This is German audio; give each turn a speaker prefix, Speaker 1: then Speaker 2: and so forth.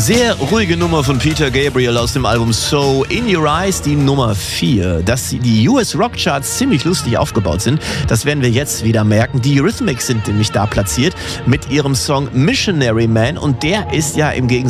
Speaker 1: Sehr ruhige Nummer von Peter Gabriel aus dem Album So In Your Eyes, die Nummer 4. Dass die US Rock Charts ziemlich lustig aufgebaut sind, das werden wir jetzt wieder merken. Die Eurythmics sind nämlich da platziert mit ihrem Song Missionary Man und der ist ja im Gegensatz